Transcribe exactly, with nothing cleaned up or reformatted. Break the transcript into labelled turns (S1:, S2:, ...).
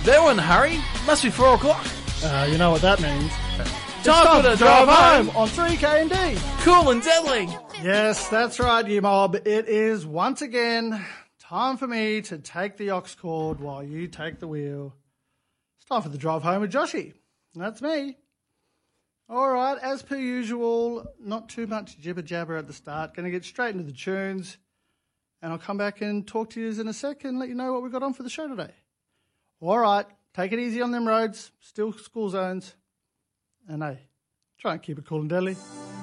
S1: doing, Harry? Must be four o'clock.
S2: Uh, you know what that means.
S1: Time for the drive home
S2: on three K and D.
S1: Cool and deadly.
S2: Yes, that's right, you mob. It is once again time for me to take the aux cord while you take the wheel. It's time for the drive home with Joshy. That's me. All right, as per usual, not too much jibber jabber at the start. Going to get straight into the tunes, and I'll come back and talk to you in a sec and let you know what we've got on for the show today. All right, take it easy on them roads. Still school zones. And hey, try and keep it cool and deadly.